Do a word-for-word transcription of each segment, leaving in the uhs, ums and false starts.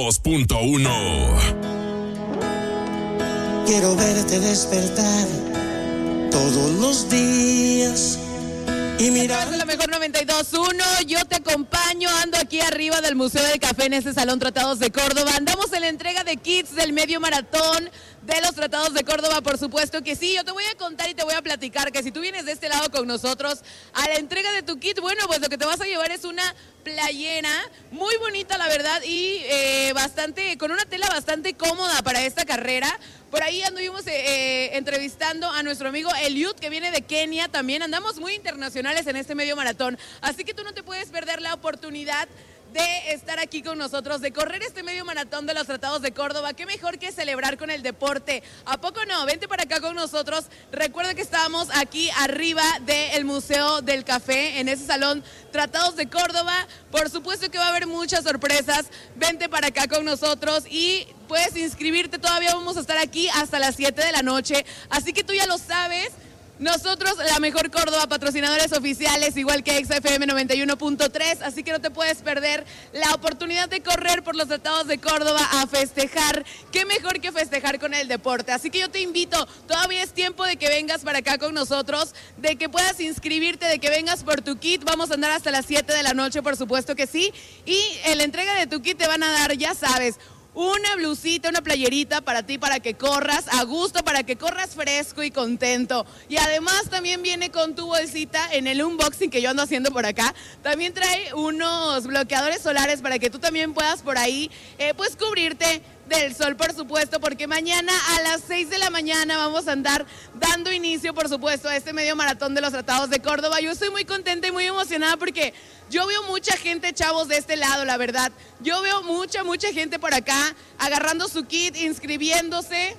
dos punto uno. Quiero verte despertar todos los días y mirar. La mejor noventa y dos punto uno, yo te acompaño, ando aquí arriba del Museo del Café en este Salón Tratados de Córdoba. Andamos en la entrega de kits del medio maratón de los Tratados de Córdoba, por supuesto que sí. Yo te voy a contar y te voy a platicar que si tú vienes de este lado con nosotros a la entrega de tu kit, bueno, pues lo que te vas a llevar es una playera muy bonita, la verdad, y eh, bastante, con una tela bastante cómoda para esta carrera. Por ahí anduvimos eh, eh, entrevistando a nuestro amigo Eliud, que viene de Kenia también. Andamos muy internacionales en este medio maratón, así que tú no te puedes perder la oportunidad de estar aquí con nosotros, de correr este medio maratón de los Tratados de Córdoba. Qué mejor que celebrar con el deporte. ¿A poco no? Vente para acá con nosotros. Recuerda que estábamos aquí arriba del Museo del Café, en ese Salón Tratados de Córdoba. Por supuesto que va a haber muchas sorpresas. Vente para acá con nosotros y puedes inscribirte. Todavía vamos a estar aquí hasta las siete de la noche. Así que tú ya lo sabes. Nosotros, la mejor Córdoba, patrocinadores oficiales, igual que X F M noventa y uno punto tres, así que no te puedes perder la oportunidad de correr por los Tratados de Córdoba a festejar. Qué mejor que festejar con el deporte. Así que yo te invito, todavía es tiempo de que vengas para acá con nosotros, de que puedas inscribirte, de que vengas por tu kit. Vamos a andar hasta las siete de la noche, por supuesto que sí. Y en la entrega de tu kit te van a dar, ya sabes, una blusita, una playerita para ti, para que corras a gusto, para que corras fresco y contento. Y además también viene con tu bolsita en el unboxing que yo ando haciendo por acá. También trae unos bloqueadores solares para que tú también puedas por ahí, eh, pues cubrirte del sol, por supuesto, porque mañana a las seis de la mañana vamos a andar dando inicio, por supuesto, a este medio maratón de los Tratados de Córdoba. Yo estoy muy contenta y muy emocionada porque yo veo mucha gente, chavos, de este lado, la verdad. Yo veo mucha, mucha gente por acá agarrando su kit, inscribiéndose.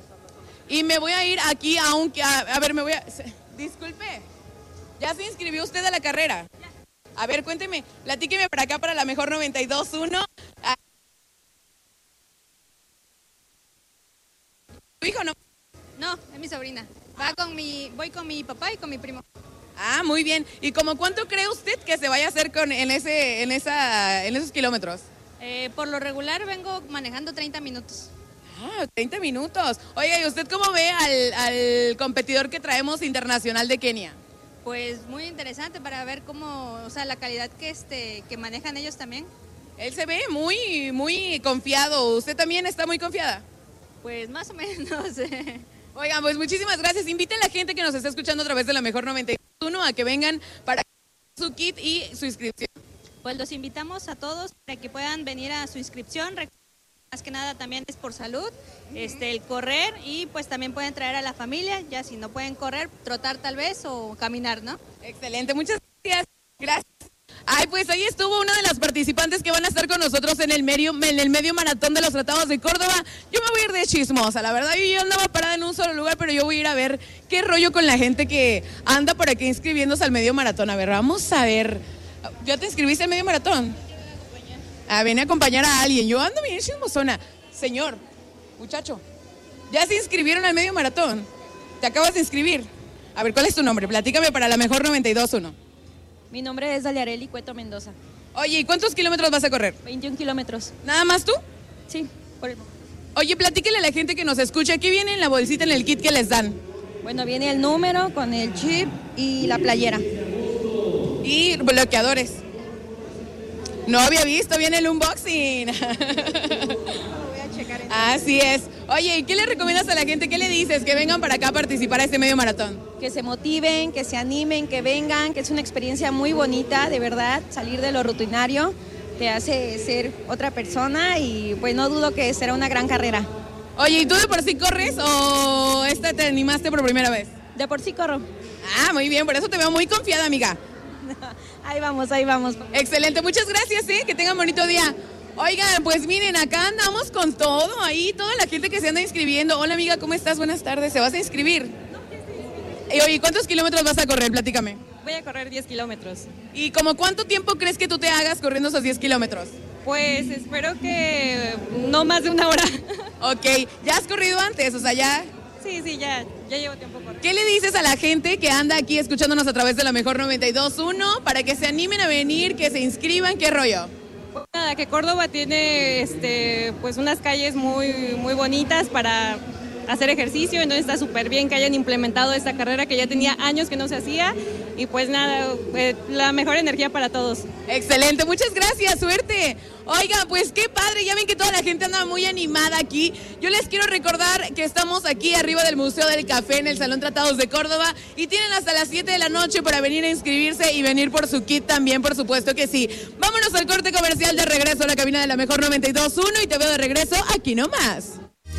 Y me voy a ir aquí, aunque, a, a ver, me voy a... Disculpe, ¿ya se inscribió usted a la carrera? A ver, cuénteme, platíqueme para acá para la mejor noventa y dos punto uno. ¿Tu hijo no? No, es mi sobrina. Va con mi, voy con mi papá y con mi primo. Ah, muy bien. ¿Y como cuánto cree usted que se vaya a hacer con en ese, en esa, en esos kilómetros? Eh, por lo regular vengo manejando treinta minutos. Ah, treinta minutos. Oiga, ¿y usted cómo ve al, al competidor que traemos internacional de Kenia? Pues muy interesante para ver cómo, o sea, la calidad que este, que manejan ellos también. Él se ve muy, muy confiado. ¿Usted también está muy confiada? Pues más o menos. Oigan, pues muchísimas gracias. Inviten a la gente que nos está escuchando a través de la mejor noventa y dos punto uno a que vengan para su kit y su inscripción. Pues los invitamos a todos para que puedan venir a su inscripción. Más que nada también es por salud, este, el correr, y pues también pueden traer a la familia, ya si no pueden correr, trotar tal vez o caminar, ¿no? Excelente, muchas gracias. Gracias. Ay, pues ahí estuvo una de las participantes que van a estar con nosotros en el medio, en el medio maratón de los Tratados de Córdoba. Yo me voy a ir de chismosa, la verdad, yo, yo andaba parada en un solo lugar, pero yo voy a ir a ver qué rollo con la gente que anda por aquí inscribiéndose al medio maratón. A ver, vamos a ver. ¿Ya te inscribiste al medio maratón? Ah, ven a acompañar a alguien. Yo ando bien chismosona. Señor, muchacho, ¿ya se inscribieron al medio maratón? ¿Te acabas de inscribir? A ver, ¿cuál es tu nombre? Platícame para la mejor noventa y dos punto uno. Mi nombre es Daliareli Cueto Mendoza. Oye, ¿y cuántos kilómetros vas a correr? veintiún kilómetros. ¿Nada más tú? Sí, por el... Oye, platíquele a la gente que nos escucha. ¿Qué viene en la bolsita, en el kit que les dan? Bueno, viene el número con el chip y la playera. Y bloqueadores. No había visto, viene el unboxing. Lo voy a checar. Así es. Oye, ¿y qué le recomiendas a la gente? ¿Qué le dices? Que vengan para acá a participar a este medio maratón. Que se motiven, que se animen, que vengan, que es una experiencia muy bonita, de verdad. Salir de lo rutinario te hace ser otra persona y pues no dudo que será una gran carrera. Oye, ¿y tú de por sí corres o esta te animaste por primera vez? De por sí corro. Ah, muy bien, por eso te veo muy confiada, amiga. Ahí vamos, ahí vamos. Excelente, muchas gracias, ¿eh? Que tengan bonito día. Oigan, pues miren, acá andamos con todo, ahí toda la gente que se anda inscribiendo. Hola amiga, ¿cómo estás? Buenas tardes, ¿se vas a inscribir? No, ya estoy inscrita. Y oye, ¿cuántos kilómetros vas a correr? Platícame. Voy a correr diez kilómetros. ¿Y como cuánto tiempo crees que tú te hagas corriendo esos diez kilómetros? Pues espero que no más de una hora. Ok, ¿ya has corrido antes? O sea, ya... Sí, sí, ya, ya llevo tiempo corriendo. ¿Qué le dices a la gente que anda aquí escuchándonos a través de la mejor noventa y dos punto uno para que se animen a venir, que se inscriban? ¿Qué rollo? Bueno, nada, que Córdoba tiene este, pues unas calles muy, muy bonitas para hacer ejercicio, entonces está súper bien que hayan implementado esta carrera que ya tenía años que no se hacía y pues nada, eh, la mejor energía para todos. Excelente, muchas gracias, suerte. Oiga, pues qué padre, ya ven que toda la gente anda muy animada aquí. Yo les quiero recordar que estamos aquí arriba del Museo del Café en el Salón Tratados de Córdoba y tienen hasta las siete de la noche para venir a inscribirse y venir por su kit también, por supuesto que sí. Vámonos al corte comercial, de regreso a la cabina de la Mejor noventa y dos punto uno y te veo de regreso aquí nomás.